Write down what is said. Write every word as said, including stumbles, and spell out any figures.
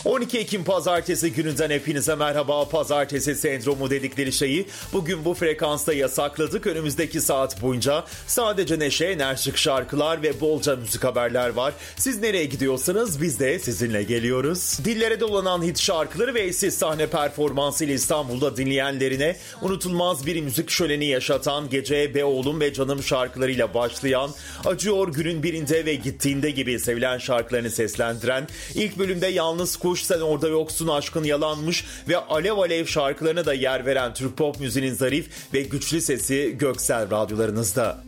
on iki Ekim Pazartesi gününden hepinize merhaba. Pazartesi sendromu dedikleri şeyi bugün bu frekansta yasakladık. Önümüzdeki saat boyunca sadece neşe, enerjik şarkılar ve bolca müzik haberler var. Siz nereye gidiyorsanız biz de sizinle geliyoruz. Dillere dolanan hit şarkıları ve eşsiz sahne performansıyla İstanbul'da dinleyenlerine unutulmaz bir müzik şöleni yaşatan, geceye Be Oğlum ve Canım şarkılarıyla başlayan, Acıyor Günün Birinde ve Gittiğinde gibi sevilen şarkılarını seslendiren, ilk bölümde Yalnız Kuş, Sen Orada Yoksun, Aşkın Yalanmış ve Alev Alev şarkılarına da yer veren Türk pop müziğinin zarif ve güçlü sesi Göksel radyolarınızda.